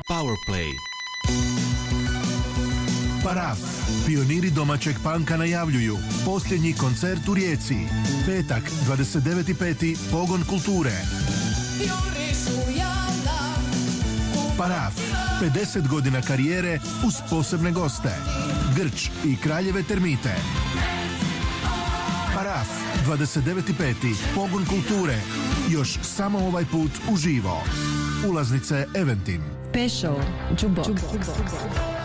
Powerplay. Paraf, pioniri domaćeg panka najavljuju posljednji koncert u Rijeci. Petak, 29.5. Pogon kulture. Paraf, 50 godina karijere uz posebne goste. Grč i Kraljeve termite. Paraf, 29.5. Pogon kulture. Još samo ovaj put uživo. Ulaznice Eventim. Special Jukebox.